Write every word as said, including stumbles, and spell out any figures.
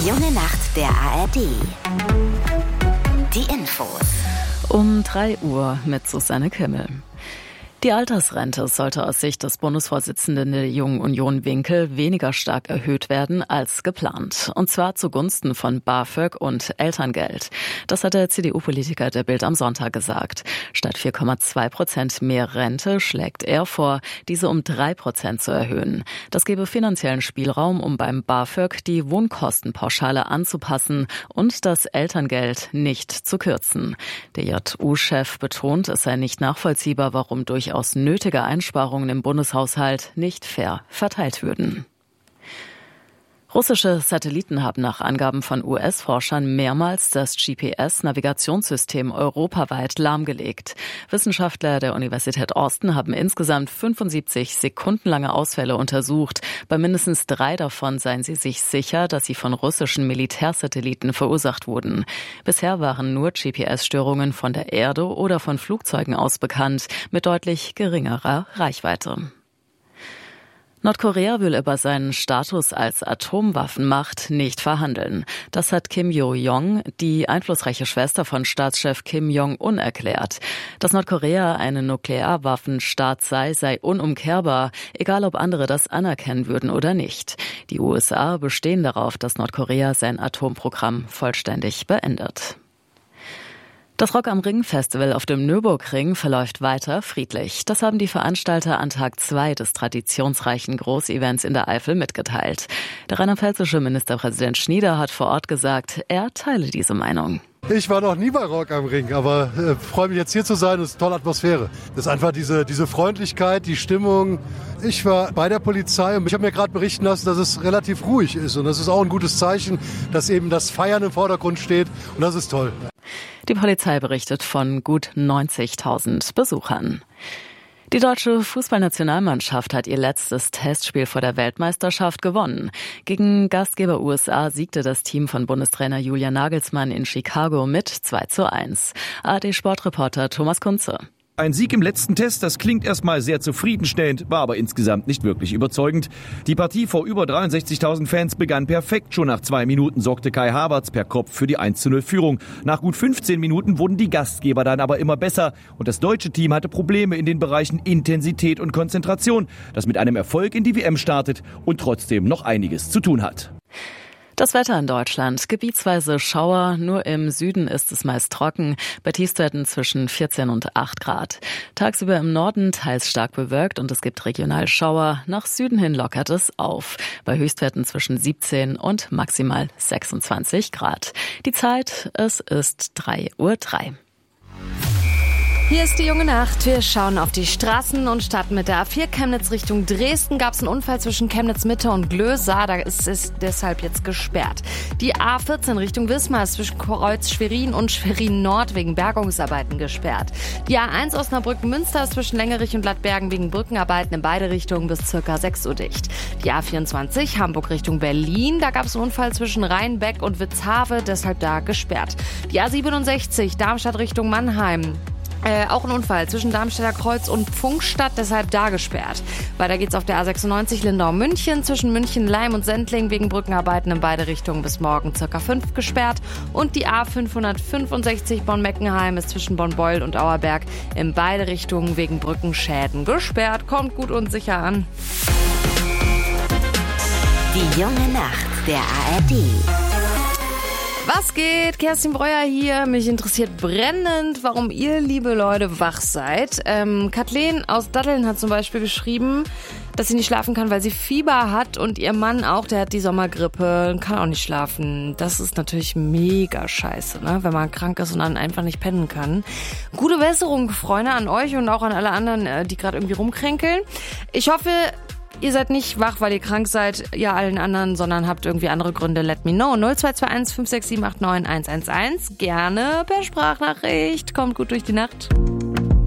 junge Nacht der A R D. Die Infos. Um drei Uhr mit Susanne Kimmel. Die Altersrente sollte aus Sicht des Bundesvorsitzenden der Jungen Union Winkel weniger stark erhöht werden als geplant. Und zwar zugunsten von BAföG und Elterngeld. Das hat der C D U-Politiker der Bild am Sonntag gesagt. Statt vier Komma zwei Prozent mehr Rente schlägt er vor, diese um drei Prozent zu erhöhen. Das gebe finanziellen Spielraum, um beim BAföG die Wohnkostenpauschale anzupassen und das Elterngeld nicht zu kürzen. Der J U-Chef betont, es sei nicht nachvollziehbar, warum durch aus nötige Einsparungen im Bundeshaushalt nicht fair verteilt würden. Russische Satelliten haben nach Angaben von U S-Forschern mehrmals das G P S-Navigationssystem europaweit lahmgelegt. Wissenschaftler der Universität Austin haben insgesamt fünfundsiebzig sekundenlange Ausfälle untersucht. Bei mindestens drei davon seien sie sich sicher, dass sie von russischen Militärsatelliten verursacht wurden. Bisher waren nur G P S-Störungen von der Erde oder von Flugzeugen aus bekannt, mit deutlich geringerer Reichweite. Nordkorea will über seinen Status als Atomwaffenmacht nicht verhandeln. Das hat Kim Yo-jong, die einflussreiche Schwester von Staatschef Kim Jong-un, erklärt. Dass Nordkorea ein Nuklearwaffenstaat sei, sei unumkehrbar, egal ob andere das anerkennen würden oder nicht. Die U S A bestehen darauf, dass Nordkorea sein Atomprogramm vollständig beendet. Das Rock am Ring Festival auf dem Nürburgring verläuft weiter friedlich. Das haben die Veranstalter an Tag zwei des traditionsreichen Großevents in der Eifel mitgeteilt. Der rheinland-pfälzische Ministerpräsident Schnieder hat vor Ort gesagt, er teile diese Meinung. Ich war noch nie bei Rock am Ring, aber äh, freue mich jetzt hier zu sein. Es ist eine tolle Atmosphäre. Das ist einfach diese, diese Freundlichkeit, die Stimmung. Ich war bei der Polizei und ich habe mir gerade berichten lassen, dass es relativ ruhig ist. Und das ist auch ein gutes Zeichen, dass eben das Feiern im Vordergrund steht. Und das ist toll. Die Polizei berichtet von gut neunzigtausend Besuchern. Die deutsche Fußballnationalmannschaft hat ihr letztes Testspiel vor der Weltmeisterschaft gewonnen. Gegen Gastgeber U S A siegte das Team von Bundestrainer Julian Nagelsmann in Chicago mit zwei zu eins. A R D-Sportreporter Thomas Kunze. Ein Sieg im letzten Test, das klingt erstmal sehr zufriedenstellend, war aber insgesamt nicht wirklich überzeugend. Die Partie vor über dreiundsechzigtausend Fans begann perfekt. Schon nach zwei Minuten sorgte Kai Havertz per Kopf für die eins zu null Führung. Nach gut fünfzehn Minuten wurden die Gastgeber dann aber immer besser. Und das deutsche Team hatte Probleme in den Bereichen Intensität und Konzentration, das mit einem Erfolg in die W M startet und trotzdem noch einiges zu tun hat. Das Wetter in Deutschland. Gebietsweise Schauer, nur im Süden ist es meist trocken, bei Tiefstwerten zwischen vierzehn und acht Grad. Tagsüber im Norden teils stark bewölkt und es gibt regional Schauer. Nach Süden hin lockert es auf, bei Höchstwerten zwischen siebzehn und maximal sechsundzwanzig Grad. Die Zeit, es ist drei Uhr drei. Hier ist die junge Nacht. Wir schauen auf die Straßen und starten mit der A vier Chemnitz Richtung Dresden. Gab es einen Unfall zwischen Chemnitz Mitte und Glösa. Da ist es deshalb jetzt gesperrt. Die A vierzehn Richtung Wismar ist zwischen Kreuz Schwerin und Schwerin Nord wegen Bergungsarbeiten gesperrt. Die A eins Osnabrück-Münster ist zwischen Längerich und Lattbergen wegen Brückenarbeiten in beide Richtungen bis circa sechs Uhr dicht. Die A vierundzwanzig Hamburg Richtung Berlin. Da gab es einen Unfall zwischen Rheinbeck und Witzhave, deshalb da gesperrt. Die A siebenundsechzig Darmstadt Richtung Mannheim. Äh, auch ein Unfall zwischen Darmstädter Kreuz und Pfungstadt, deshalb da gesperrt. Weiter geht's auf der A sechsundneunzig Lindau-München, zwischen München-Leim und Sendling wegen Brückenarbeiten in beide Richtungen bis morgen circa fünf gesperrt. Und die A fünfhundertfünfundsechzig Bonn-Meckenheim ist zwischen Bonn-Beuel und Auerberg in beide Richtungen wegen Brückenschäden gesperrt. Kommt gut und sicher an. Die junge Nacht der A R D. Was geht? Kerstin Breuer hier. Mich interessiert brennend, warum ihr, liebe Leute, wach seid. Ähm, Kathleen aus Datteln hat zum Beispiel geschrieben, dass sie nicht schlafen kann, weil sie Fieber hat und ihr Mann auch, der hat die Sommergrippe und kann auch nicht schlafen. Das ist natürlich mega scheiße, ne? Wenn man krank ist und dann einfach nicht pennen kann. Gute Besserung, Freunde, an euch und auch an alle anderen, die gerade irgendwie rumkränkeln. Ich hoffe, ihr seid nicht wach, weil ihr krank seid, ihr allen anderen, sondern habt irgendwie andere Gründe. Let me know. null zwei zwei eins fünf sechs sieben acht neun eins eins eins. Gerne per Sprachnachricht. Kommt gut durch die Nacht.